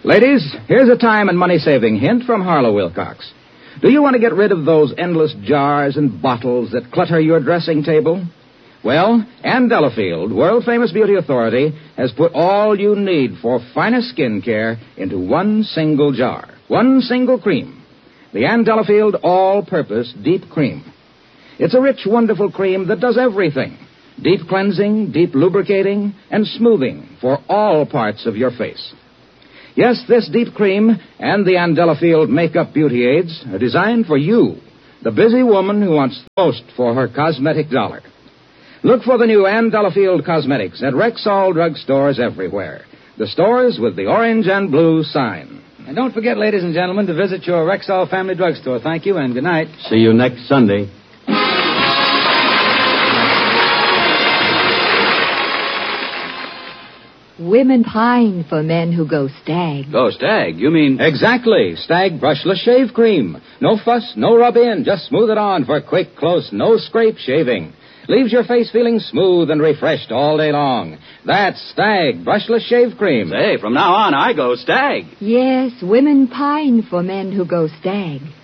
Ladies, here's a time and money-saving hint from Harlow Wilcox. Do you want to get rid of those endless jars and bottles that clutter your dressing table? Well, Ann Delafield, world-famous beauty authority, has put all you need for finest skin care into one single jar, one single cream. The Ann Delafield All-Purpose Deep Cream. It's a rich, wonderful cream that does everything. Deep cleansing, deep lubricating, and smoothing for all parts of your face. Yes, this deep cream and the Ann Delafield Makeup Beauty Aids are designed for you, the busy woman who wants the most for her cosmetic dollar. Look for the new Ann Delafield Cosmetics at Rexall drugstores everywhere. The stores with the orange and blue sign. And don't forget, ladies and gentlemen, to visit your Rexall family drugstore. Thank you and good night. See you next Sunday. Women pine for men who go stag. Go stag? You mean... Exactly. Stag Brushless Shave Cream. No fuss, no rub-in. Just smooth it on for quick, close, no-scrape shaving. Leaves your face feeling smooth and refreshed all day long. That's Stag Brushless Shave Cream. Say, from now on, I go stag. Yes, women pine for men who go stag.